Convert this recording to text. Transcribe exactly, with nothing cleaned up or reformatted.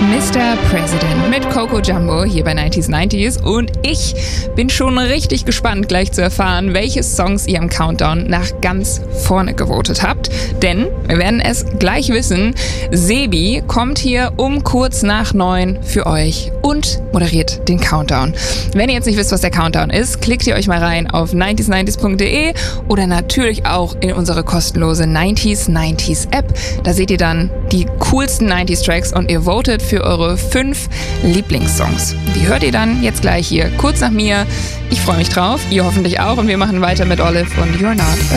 Mister President mit Coco Jumbo hier bei neunzig neunzig und ich bin schon richtig gespannt, gleich zu erfahren, welche Songs ihr im Countdown nach ganz vorne gewotet habt. Denn wir werden es gleich wissen. Sebi kommt hier um kurz nach neun für euch und moderiert den Countdown. Wenn ihr jetzt nicht wisst, was der Countdown ist, klickt ihr euch mal rein auf neunzig neunzig punkt de oder natürlich auch in unsere kostenlose neunzig neunzig App. Da seht ihr dann die coolsten neunziger Tracks und ihr votet für eure fünf Lieblingssongs. Die hört ihr dann jetzt gleich hier kurz nach mir. Ich freue mich drauf, ihr hoffentlich auch und wir machen weiter mit Olive und You're Not